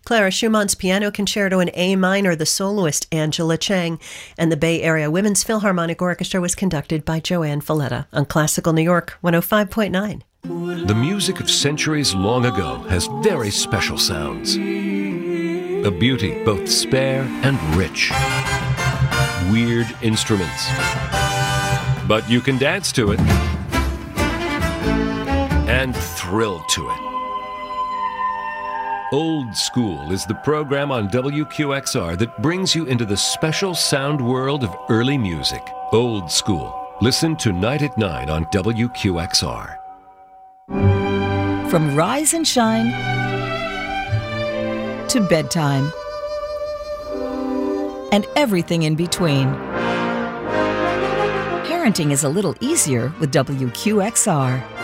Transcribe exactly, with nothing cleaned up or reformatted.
Clara Schumann's Piano Concerto in A minor, the soloist Angela Chang, and the Bay Area Women's Philharmonic Orchestra was conducted by Joanne Falletta on Classical New York one oh five point nine. The music of centuries long ago has very special sounds. A beauty both spare and rich. Weird instruments. But you can dance to it and thrill to it. Old School is the program on W Q X R that brings you into the special sound world of early music. Old School. Listen tonight at nine on W Q X R. From rise and shine to bedtime and everything in between. Parenting is a little easier with W Q X R.